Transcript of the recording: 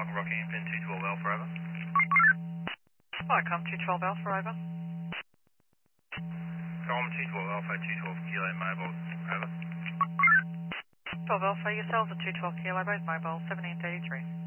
Rocky Pin 212 Alpha, over. Welcome, 212 Alpha, over. Com 212 Alpha, 212 Kilo Mobile, over. 12 Alpha, yourselves at 212 Kilo, both mobile, 1733.